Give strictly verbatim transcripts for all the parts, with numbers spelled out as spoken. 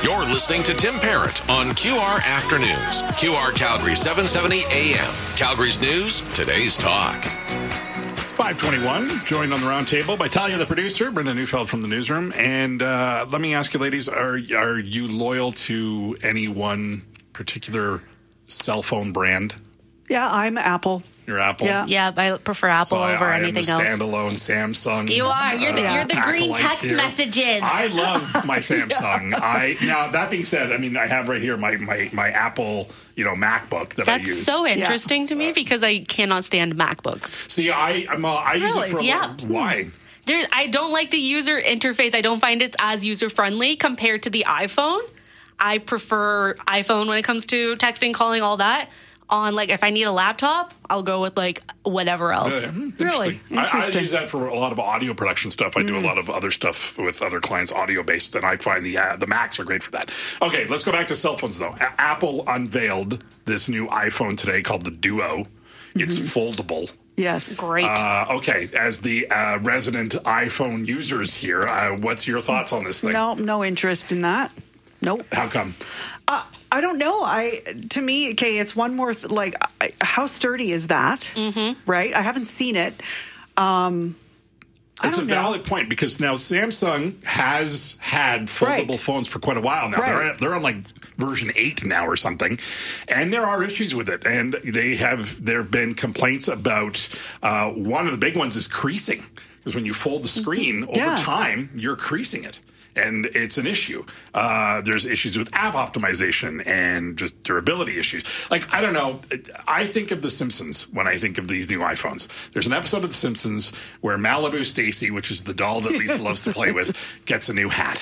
You're listening to Tim Parent on Q R Afternoons. Q R Calgary seven seventy A M. Calgary's news, today's talk. five twenty-one, joined on the round table by Talia, the producer, Brenda Neufeld from the newsroom. And uh, let me ask you, ladies, are are you loyal to any one particular cell phone brand? Yeah, I'm Apple. You're Apple? Yeah, yeah I prefer Apple so I, over I anything am the else. standalone Samsung. You are. You're the, uh, you're the green text here. messages. I love my Samsung. yeah. I Now, that being said, I mean, I have right here my, my, my Apple, you know, MacBook that That's I use. That's so interesting yeah. to me because I cannot stand MacBooks. See, I I'm a, I really? use it for a yeah. little, why? There, I don't like the user interface. I don't find it's as user-friendly compared to the iPhone. I prefer iPhone when it comes to texting, calling, all that. On, like, if I need a laptop, I'll go with, like, whatever else. Uh, interesting. Really? I, Interesting. I use that for a lot of audio production stuff. I mm. do a lot of other stuff with other clients, audio-based, and I find the uh, the Macs are great for that. Okay, let's go back to cell phones, though. A- Apple unveiled this new iPhone today called the Duo. Mm-hmm. It's foldable. Yes. Great. Uh, okay, as the uh, resident iPhone users here, uh, what's your thoughts on this thing? No, no interest in that. Nope. How come? Uh, I don't know. I to me, okay, it's one more th- like I, how sturdy is that? Mm-hmm. Right? I haven't seen it. Um, I it's a don't know. valid point because now Samsung has had foldable Right. phones for quite a while now. Right. They're they're on like version eight now or something, and there are issues with it. And they have there have been complaints about uh, one of the big ones is creasing because when you fold the screen Mm-hmm. Yeah. over time, you're creasing it. And it's an issue. Uh, there's issues with app optimization and just durability issues. Like, I don't know. I think of The Simpsons when I think of these new iPhones. There's an episode of The Simpsons where Malibu Stacy, which is the doll that Lisa loves to play with, gets a new hat.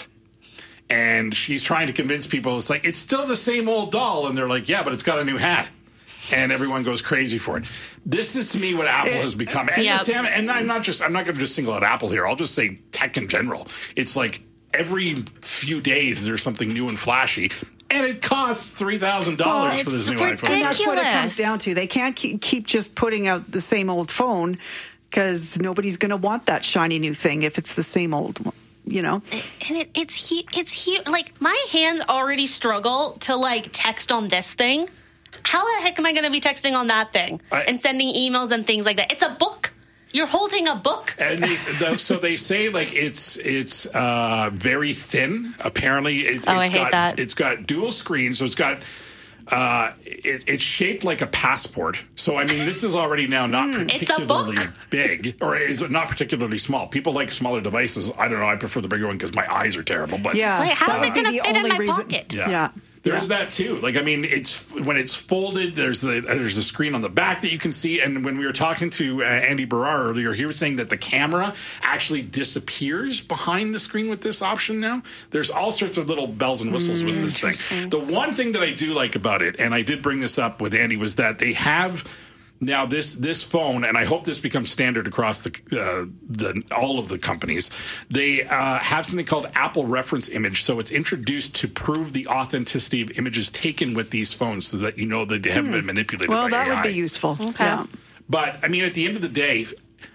And she's trying to convince people, it's like, it's still the same old doll. And they're like, yeah, but it's got a new hat. And everyone goes crazy for it. This is to me what Apple has become. And, Yep. Sam, and I'm not just I'm not going to just single out Apple here. I'll just say tech in general. It's like every few days there's something new and flashy, and it costs three thousand dollars Well, for this it's new iPhone. And that's what it comes ridiculous. down to. They can't keep, keep just putting out the same old phone because nobody's going to want that shiny new thing if it's the same old one. You know, and it, it's hu- it's huge. Like, my hands already struggle to, like, text on this thing. How the heck am I going to be texting on that thing I- and sending emails and things like that? It's a book. You're holding a book. And they, so they say like it's it's uh, very thin. Apparently, it's, Oh, it's I hate got that. it's got dual screens, so it's got. Uh, it, it's shaped like a passport. So, I mean, this is already now not It's a particularly book. big, or is it not particularly small? People like smaller devices. I don't know. I prefer the bigger one because my eyes are terrible. But yeah. Wait, how's that it would going be to the fit in only my reason- pocket? Yeah. Yeah. There's Yeah. that too. Like, I mean, it's when it's folded, there's the there's the screen on the back that you can see. And when we were talking to uh, Andy Barrar earlier, he was saying that the camera actually disappears behind the screen with this option now. There's all sorts of little bells and whistles with this thing. The one thing that I do like about it, and I did bring this up with Andy, was that they have now this this phone, and I hope this becomes standard across the uh, the all of the companies. They uh, have something called Apple Reference Image, so it's introduced to prove the authenticity of images taken with these phones, so that you know that they haven't been manipulated Well, by that A I. would be useful. Okay. Yeah. But I mean, at the end of the day,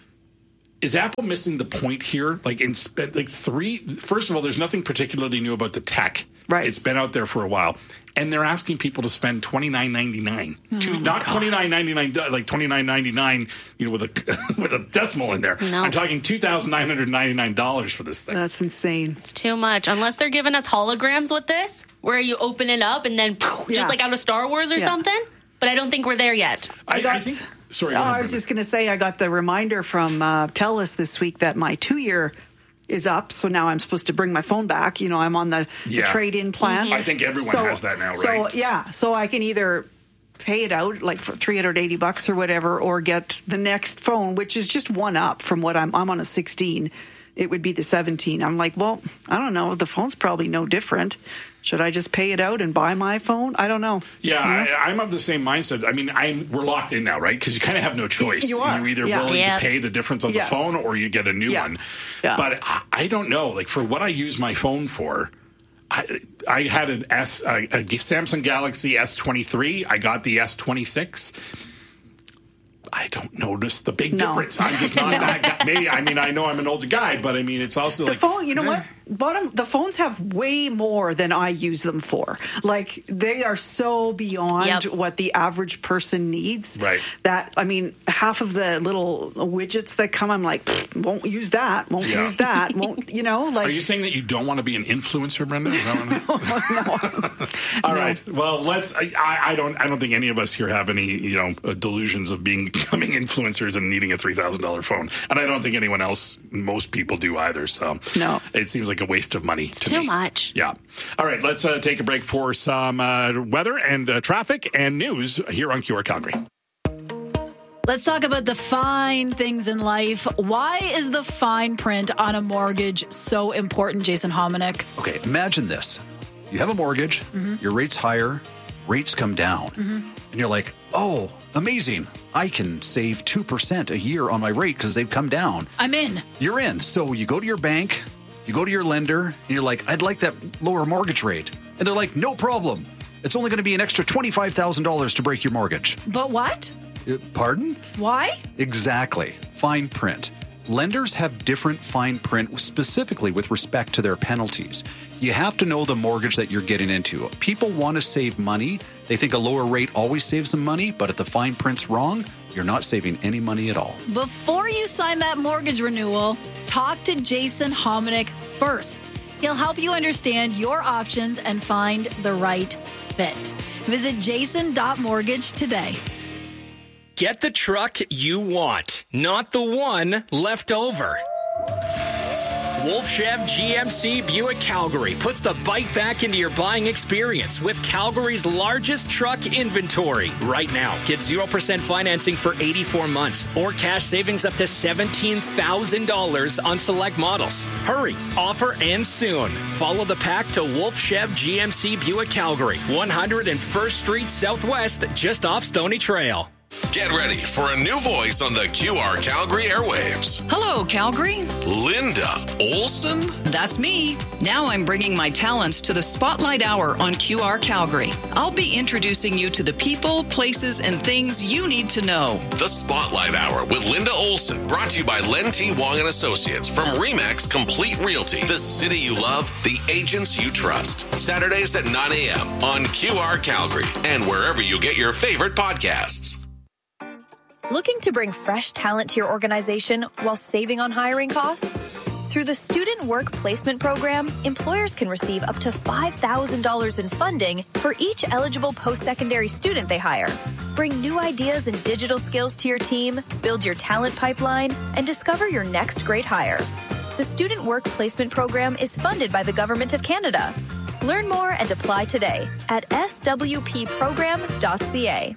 is Apple missing the point here? Like, in spent like three. First of all, there's nothing particularly new about the tech. Right. It's been out there for a while, and they're asking people to spend twenty nine ninety nine. To not twenty nine ninety nine, like twenty nine ninety nine. You know, with a with a decimal in there. No. I'm talking two thousand nine hundred ninety nine dollars for this thing. That's insane. It's too much. Unless they're giving us holograms with this, where you open it up and then poof, Yeah. just like out of Star Wars or Yeah. something. But I don't think we're there yet. I, I got- think. Sorry, Oh, go ahead, I was Brenda. just going to say I got the reminder from uh, TELUS this week that my two-year is up, so now I'm supposed to bring my phone back. You know, I'm on the, Yeah. the trade-in plan. I think everyone So- has that now, right? So yeah, so I can either pay it out like for three hundred eighty bucks or whatever, or get the next phone, which is just one up from what I'm. I'm on a sixteen. It would be the seventeen. I'm like, well, I don't know. The phone's probably no different. Should I just pay it out and buy my phone? I don't know. Yeah, I, I'm of the same mindset. I mean, I'm we're locked in now, right? Because you kind of have no choice. You are. You're either Yeah. willing Yeah. to pay the difference on Yes. the phone, or you get a new Yeah. one. Yeah. But I, I don't know. Like, for what I use my phone for, I, I had an S, a, a Samsung Galaxy S twenty-three. I got the S twenty-six. I don't notice the big No. difference. I'm just not that guy. Maybe, I mean, I know I'm an older guy, but I mean, it's also The like... phone, you know eh. what? Bottom, the phones have way more than I use them for. Like, they are so beyond Yep. what the average person needs. Right. That, I mean, half of the little widgets that come, I'm like, "Pfft, won't use that, won't Yeah. use that, won't, you know? Like, Are you saying that you don't want to be an influencer, Brenda? Is that what All right. Well, let's. I, I don't. I don't think any of us here have any, you know, uh, delusions of being becoming influencers and needing a three thousand dollar phone, and I don't think anyone else, most people, do either. So No. it seems like a waste of money to too me. much. Yeah. All right. Let's uh, take a break for some uh, weather and uh, traffic and news here on Q R Calgary. Let's talk about the fine things in life. Why is the fine print on a mortgage so important, Jason Hominick? Okay, imagine this. You have a mortgage, Mm-hmm. your rate's higher, rates come down. And you're like, oh, amazing. I can save two percent a year on my rate because they've come down. I'm in. You're in. So you go to your bank, you go to your lender, and you're like, I'd like that lower mortgage rate. And they're like, no problem. It's only going to be an extra twenty-five thousand dollars to break your mortgage. But what? Uh, Pardon? Why? Exactly. Fine print. Lenders have different fine print specifically with respect to their penalties. You have to know the mortgage that you're getting into. People want to save money. They think a lower rate always saves them money, but if the fine print's wrong, you're not saving any money at all. Before you sign that mortgage renewal, talk to Jason Hominick first. He'll help you understand your options and find the right fit. Visit jason dot mortgage today. Get the truck you want, not the one left over. Wolf Chev G M C Buick Calgary puts the bike back into your buying experience with Calgary's largest truck inventory. Right now, get zero percent financing for eighty-four months or cash savings up to seventeen thousand dollars on select models. Hurry, offer ends soon. Follow the pack to Wolf Chev G M C Buick Calgary, one hundred first Street Southwest, just off Stony Trail. Get ready for a new voice on the Q R Calgary airwaves. Hello, Calgary. Linda Olson? That's me. Now I'm bringing my talents to the Spotlight Hour on Q R Calgary. I'll be introducing you to the people, places, and things you need to know. The Spotlight Hour with Linda Olson, brought to you by Len T. Wong and Associates from Remax Complete Realty. The city you love, the agents you trust. Saturdays at nine a.m. on Q R Calgary and wherever you get your favorite podcasts. Looking to bring fresh talent to your organization while saving on hiring costs? Through the Student Work Placement Program, employers can receive up to five thousand dollars in funding for each eligible post-secondary student they hire. Bring new ideas and digital skills to your team, build your talent pipeline, and discover your next great hire. The Student Work Placement Program is funded by the Government of Canada. Learn more and apply today at s w p program dot c a.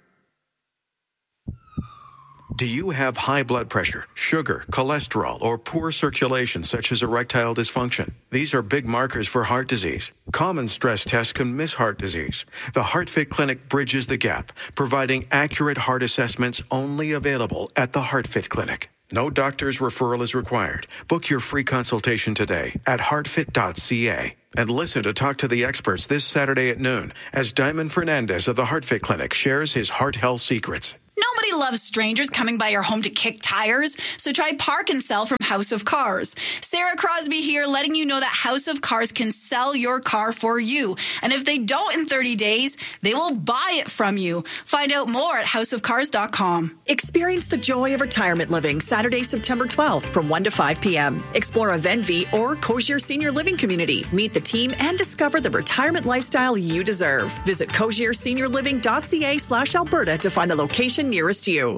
Do you have high blood pressure, sugar, cholesterol, or poor circulation such as erectile dysfunction? These are big markers for heart disease. Common stress tests can miss heart disease. The HeartFit Clinic bridges the gap, providing accurate heart assessments only available at the HeartFit Clinic. No doctor's referral is required. Book your free consultation today at heart fit dot c a. And listen to Talk to the Experts this Saturday at noon as Diamond Fernandez of the HeartFit Clinic shares his heart health secrets. Nobody loves strangers coming by your home to kick tires, so try Park and Sell from House of Cars. Sarah Crosby here, letting you know that House of Cars can sell your car for you. And if they don't in thirty days, they will buy it from you. Find out more at house of cars dot com. Experience the joy of retirement living Saturday, September twelfth from one to five p.m. Explore a Venvi or Cozier Senior Living Community. Meet the team and discover the retirement lifestyle you deserve. Visit cozier senior living dot c a slash Alberta to find the location nearest you.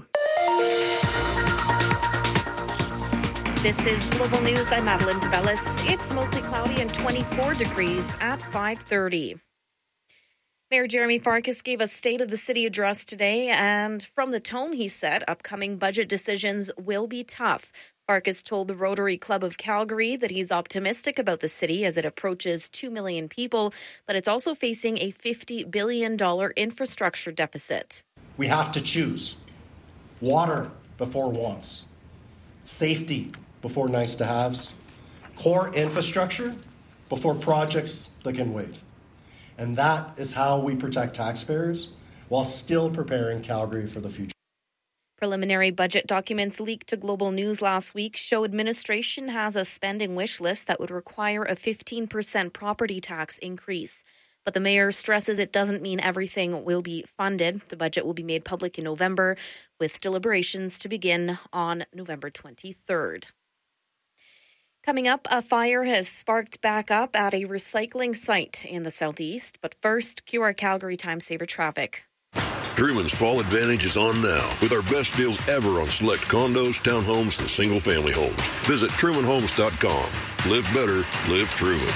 This is Global News. I'm Madeline DeBellis. It's mostly cloudy and twenty-four degrees at five thirty. Mayor Jeremy Farkas gave a State of the City address today, and from the tone he set, upcoming budget decisions will be tough. Farkas told the Rotary Club of Calgary that he's optimistic about the city as it approaches two million people, but it's also facing a fifty billion dollars infrastructure deficit. We have to choose water before wants, safety before nice to haves, core infrastructure before projects that can wait. And that is how we protect taxpayers while still preparing Calgary for the future. Preliminary budget documents leaked to Global News last week show administration has a spending wish list that would require a fifteen percent property tax increase. But the mayor stresses it doesn't mean everything will be funded. The budget will be made public in November, with deliberations to begin on November twenty-third. Coming up, a fire has sparked back up at a recycling site in the southeast. But first, Q R Calgary Time Saver Traffic. Truman's Fall Advantage is on now with our best deals ever on select condos, townhomes, and single-family homes. Visit Truman Homes dot com. Live better, live Truman.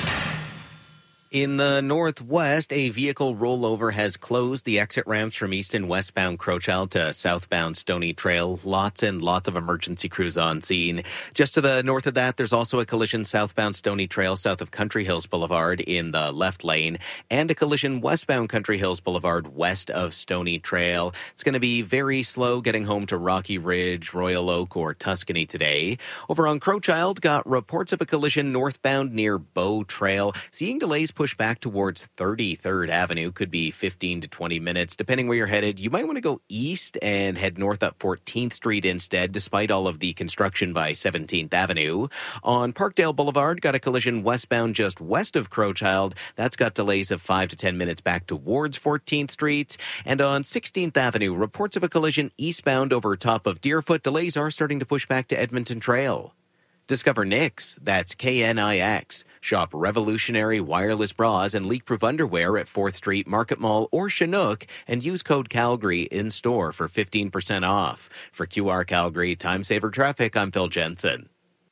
In the northwest, a vehicle rollover has closed the exit ramps from east and westbound Crowchild to southbound Stony Trail. Lots and lots of emergency crews on scene. Just to the north of that, there's also a collision southbound Stony Trail south of Country Hills Boulevard in the left lane, and a collision westbound Country Hills Boulevard west of Stony Trail. It's going to be very slow getting home to Rocky Ridge, Royal Oak, or Tuscany today. Over on Crowchild, got reports of a collision northbound near Bow Trail. Seeing delays push back towards thirty-third Avenue, could be fifteen to twenty minutes, depending where you're headed. You might want to go east and head north up fourteenth Street instead, despite all of the construction by seventeenth Avenue. On Parkdale Boulevard, got a collision westbound just west of Crowchild. That's got delays of five to ten minutes back towards fourteenth Street. And on sixteenth Avenue, reports of a collision eastbound over top of Deerfoot. Delays are starting to push back to Edmonton Trail. Discover Knix, that's K N I X. Shop revolutionary wireless bras and leak-proof underwear at fourth Street, Market Mall, or Chinook, and use code Calgary in-store for fifteen percent off. For Q R Calgary Time Saver Traffic, I'm Phil Jensen.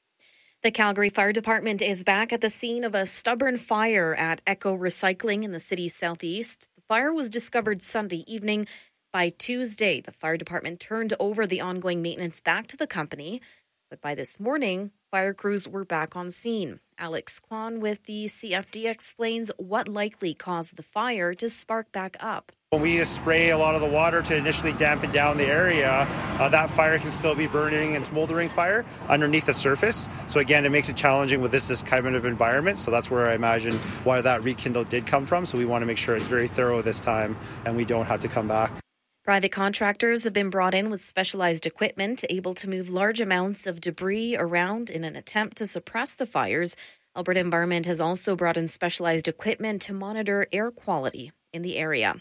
The Calgary Fire Department is back at the scene of a stubborn fire at Echo Recycling in the city's southeast. The fire was discovered Sunday evening. By Tuesday, the fire department turned over the ongoing maintenance back to the company. But by this morning, fire crews were back on scene. Alex Kwan with the C F D explains what likely caused the fire to spark back up. When we spray a lot of the water to initially dampen down the area, uh, that fire can still be burning and smoldering fire underneath the surface. So again, it makes it challenging with this, this kind of environment. So that's where I imagine why that rekindle did come from. So we want to make sure it's very thorough this time and we don't have to come back. Private contractors have been brought in with specialized equipment, able to move large amounts of debris around in an attempt to suppress the fires. Alberta Environment has also brought in specialized equipment to monitor air quality in the area.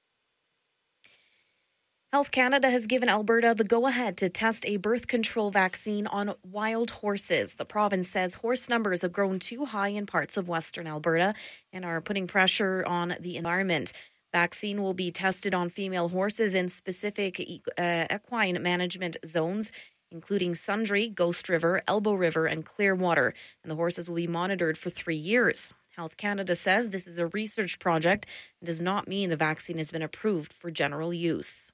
Health Canada has given Alberta the go-ahead to test a birth control vaccine on wild horses. The province says horse numbers have grown too high in parts of Western Alberta and are putting pressure on the environment. Vaccine will be tested on female horses in specific uh, equine management zones, including Sundre, Ghost River, Elbow River, and Clearwater. And the horses will be monitored for three years. Health Canada says this is a research project and does not mean the vaccine has been approved for general use.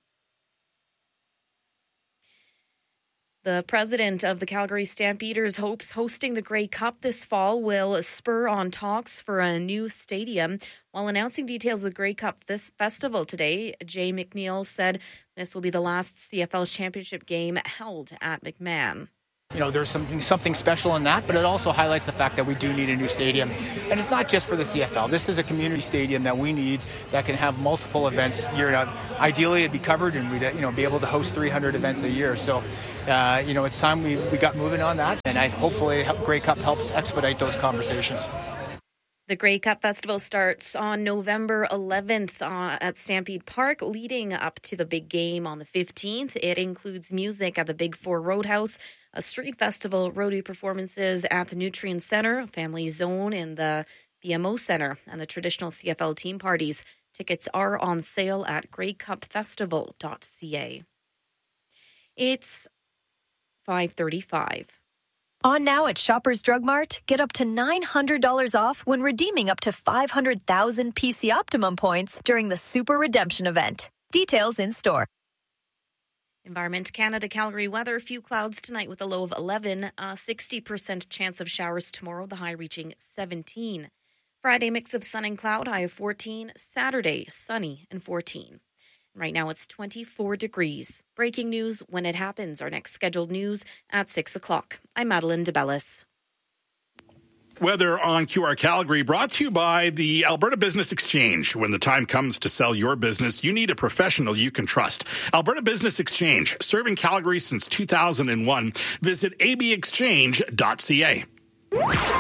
The president of the Calgary Stampeders hopes hosting the Grey Cup this fall will spur on talks for a new stadium. While announcing details of the Grey Cup this festival today, Jay McNeil said this will be the last C F L championship game held at McMahon. You know, there's something something special in that, but it also highlights the fact that we do need a new stadium. And it's not just for the C F L. This is a community stadium that we need that can have multiple events year round. Ideally, it'd be covered and we'd you know be able to host three hundred events a year. So, uh, you know, it's time we, we got moving on that. And I hopefully Grey Cup helps expedite those conversations. The Grey Cup Festival starts on November eleventh uh, at Stampede Park, leading up to the big game on the fifteenth. It includes music at the Big Four Roadhouse, a street festival, roadie performances at the Nutrient Center, a family zone in the B M O Center, and the traditional C F L team parties. Tickets are on sale at grey cup festival dot c a. It's five thirty-five. On now at Shoppers Drug Mart, get up to nine hundred dollars off when redeeming up to five hundred thousand P C Optimum points during the Super Redemption event. Details in store. Environment Canada Calgary weather. Few clouds tonight with a low of eleven. A sixty percent chance of showers tomorrow, the high reaching seventeen. Friday, mix of sun and cloud, high of fourteen. Saturday, sunny and fourteen. Right now it's twenty-four degrees. Breaking news when it happens. Our next scheduled news at six o'clock. I'm Madeline DeBellis. Weather on Q R Calgary brought to you by the Alberta Business Exchange. When the time comes to sell your business, you need a professional you can trust. Alberta Business Exchange, serving Calgary since two thousand one. Visit a b exchange dot c a.